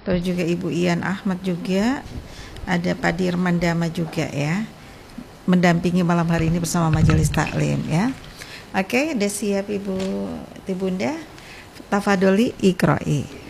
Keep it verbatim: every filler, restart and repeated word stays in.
terus juga Ibu Ian Ahmad juga, ada Pak Dirman Dama juga ya, mendampingi malam hari ini bersama Majelis Taklim ya. Oke, udah siap Ibu Tibunda? Tafadholi iqra'i.